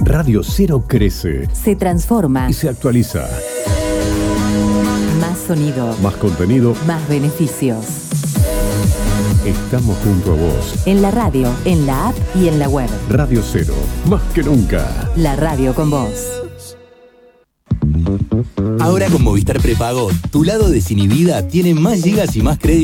Radio 0 crece, se transforma y se actualiza. Más sonido, Más contenido. más beneficios. Estamos junto a vos. En la radio, en la app y en la web. Radio 0, más que nunca. La radio con vos. Ahora con Movistar Prepago, tu lado desinhibida tiene más gigas y más créditos.